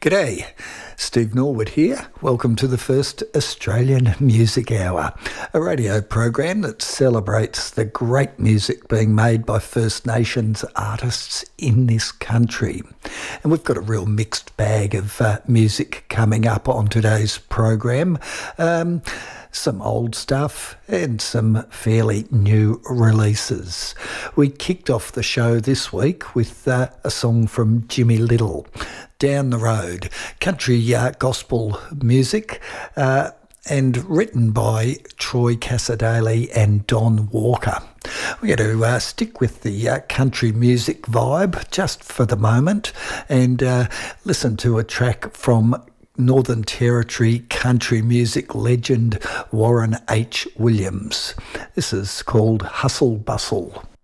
G'day, Steve Norwood here. Welcome to the first Australian Music Hour, a radio program that celebrates the great music being made by First Nations artists in this country. And we've got a real mixed bag of music coming up on today's program. Some old stuff and some fairly new releases. We kicked off the show this week with a song from Jimmy Little, Down the Road, country gospel music, and written by Troy Cassar-Daley and Don Walker. We're going to stick with the country music vibe just for the moment and listen to a track from Northern Territory country music legend Warren H. Williams. This is called Hustle Bustle.